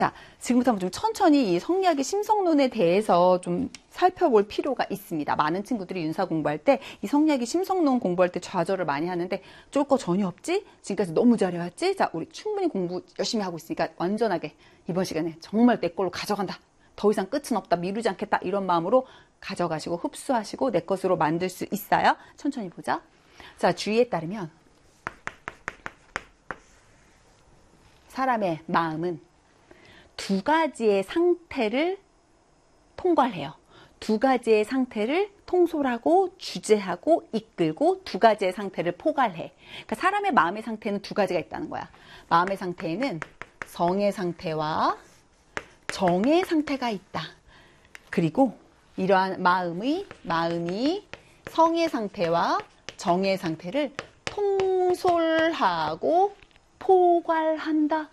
자, 지금부터 좀 천천히 이 성리학의 심성론에 대해서 좀 살펴볼 필요가 있습니다. 많은 친구들이 윤사 공부할 때 이 성리학의 심성론 공부할 때 좌절을 많이 하는데 쫄 거 전혀 없지? 지금까지 너무 잘해왔지? 자, 우리 충분히 공부 열심히 하고 있으니까 완전하게 이번 시간에 정말 내 걸로 가져간다. 더 이상 끝은 없다. 미루지 않겠다. 이런 마음으로 가져가시고 흡수하시고 내 것으로 만들 수 있어요. 천천히 보자. 자, 주의에 따르면 사람의 마음은 두 가지의 상태를 통괄해요. 두 가지의 상태를 통솔하고 주재하고 이끌고 두 가지의 상태를 포괄해. 그러니까 사람의 마음의 상태는 두 가지가 있다는 거야. 마음의 상태에는 성의 상태와 정의 상태가 있다. 그리고 이러한 마음이 성의 상태와 정의 상태를 통솔하고 포괄한다.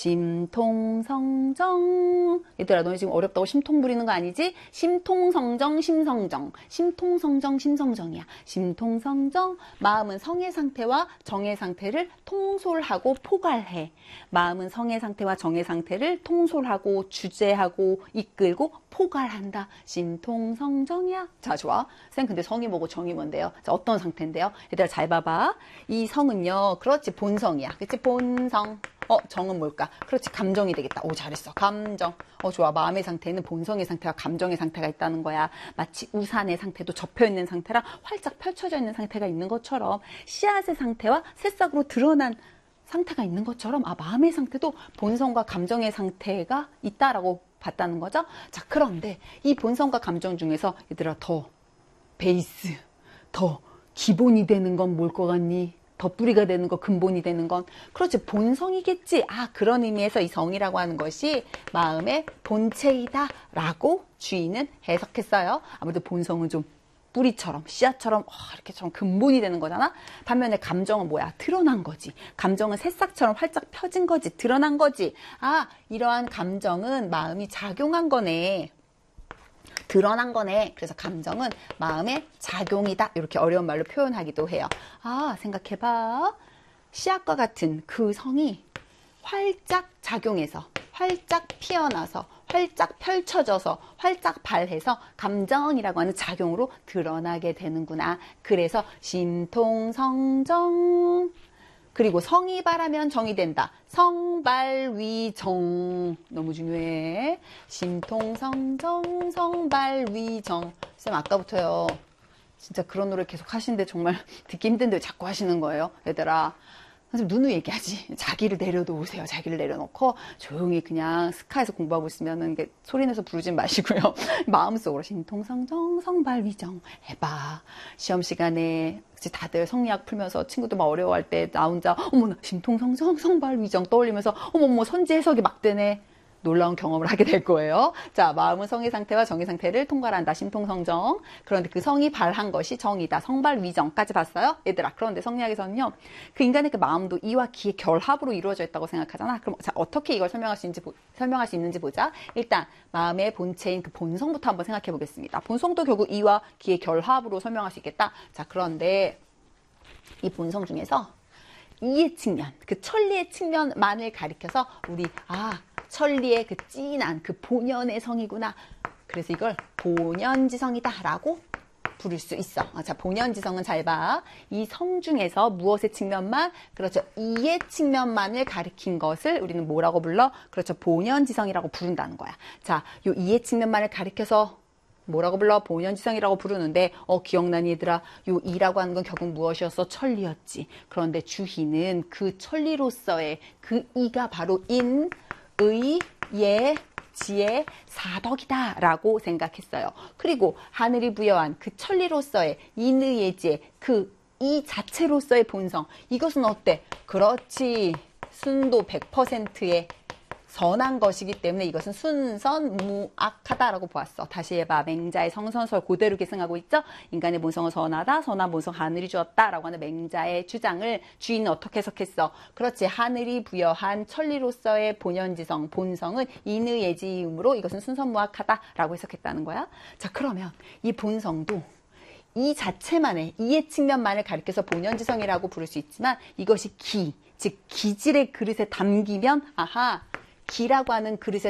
심통성정. 얘들아, 너네 지금 어렵다고 심통 부리는 거 아니지? 심통성정, 심성정. 심통성정, 심성정이야. 심통성정. 마음은 성의 상태와 정의 상태를 통솔하고 포괄해. 마음은 성의 상태와 정의 상태를 통솔하고 주재하고 이끌고 포괄한다. 심통성정이야. 자, 좋아. 쌤, 근데 성이 뭐고 정이 뭔데요? 자, 어떤 상태인데요? 얘들아, 잘 봐봐. 이 성은요, 그렇지, 본성이야. 그치, 본성. 정은 뭘까? 그렇지, 감정이 되겠다. 오, 잘했어. 감정. 좋아. 마음의 상태는 본성의 상태와 감정의 상태가 있다는 거야. 마치 우산의 상태도 접혀있는 상태랑 활짝 펼쳐져 있는 상태가 있는 것처럼 씨앗의 상태와 새싹으로 드러난 상태가 있는 것처럼 마음의 상태도 본성과 감정의 상태가 있다라고 봤다는 거죠. 자, 그런데 이 본성과 감정 중에서 얘들아, 더 베이스, 더 기본이 되는 건 뭘 것 같니? 덧뿌리가 되는 거, 근본이 되는 건 그렇지, 본성이겠지. 그런 의미에서 이 성이라고 하는 것이 마음의 본체이다 라고 주인은 해석했어요. 아무래도 본성은 좀 뿌리처럼, 씨앗처럼 이렇게 좀 근본이 되는 거잖아. 반면에 감정은 뭐야? 드러난 거지. 감정은 새싹처럼 활짝 펴진 거지. 드러난 거지. 이러한 감정은 마음이 작용한 거네. 드러난 거네. 그래서 감정은 마음의 작용이다. 이렇게 어려운 말로 표현하기도 해요. 생각해봐. 씨앗과 같은 그 성이 활짝 작용해서, 활짝 피어나서, 활짝 펼쳐져서, 활짝 발해서 감정이라고 하는 작용으로 드러나게 되는구나. 그래서 심통성정. 그리고 성이 발하면 정이 된다. 성발위정. 너무 중요해. 심통성정, 성발위정. 쌤, 아까부터요. 진짜 그런 노래 계속 하시는데 정말 듣기 힘든데 왜 자꾸 하시는 거예요? 얘들아. 선생님, 누누이 얘기하지. 자기를 내려놓으세요. 자기를 내려놓고 조용히 그냥 스카에서 공부하고 있으면 소리 내서 부르지 마시고요. 마음속으로 심통성정, 성발위정 해봐. 시험 시간에 다들 성리학 풀면서 친구들 막 어려워할 때 나 혼자 어머나 심통성정, 성발위정 떠올리면서 어머머 선지 해석이 막 되네. 놀라운 경험을 하게 될 거예요. 자, 마음은 성의 상태와 정의 상태를 통괄한다. 심통성정. 그런데 그 성이 발한 것이 정이다. 성발위정까지 봤어요? 얘들아, 그런데 성리학에서는요, 그 인간의 그 마음도 이와 기의 결합으로 이루어져 있다고 생각하잖아. 그럼 자, 어떻게 이걸 설명할 수 있는지 보자. 일단 마음의 본체인 그 본성부터 한번 생각해 보겠습니다. 본성도 결국 이와 기의 결합으로 설명할 수 있겠다. 자, 그런데 이 본성 중에서 이의 측면, 그 천리의 측면만을 가리켜서 우리 천리의 그 진한 그 본연의 성이구나. 그래서 이걸 본연지성이다 라고 부를 수 있어. 자, 본연지성은 잘 봐. 이 성 중에서 무엇의 측면만? 그렇죠. 이의 측면만을 가리킨 것을 우리는 뭐라고 불러? 그렇죠. 본연지성이라고 부른다는 거야. 자, 요 이의 측면만을 가리켜서 뭐라고 불러? 본연지성이라고 부르는데 기억나니 얘들아? 요 이라고 하는 건 결국 무엇이었어? 천리였지. 그런데 주희는 그 천리로서의 그 이가 바로 인, 의, 예, 지의 사덕이다 라고 생각했어요. 그리고 하늘이 부여한 그 천리로서의 인의예지의 그 이 자체로서의 본성, 이것은 어때? 그렇지, 순도 100%의 선한 것이기 때문에 이것은 순선무악하다라고 보았어. 다시 해봐. 맹자의 성선설 그대로 계승하고 있죠. 인간의 본성은 선하다. 선한 본성 하늘이 주었다라고 하는 맹자의 주장을 주인은 어떻게 해석했어? 그렇지. 하늘이 부여한 천리로서의 본연지성, 본성은 인의예지이므로 이것은 순선무악하다라고 해석했다는 거야. 자, 그러면 이 본성도 이 자체만의, 이의 측면만을 가리켜서 본연지성이라고 부를 수 있지만 이것이 기, 즉 기질의 그릇에 담기면 기라고 하는 그릇에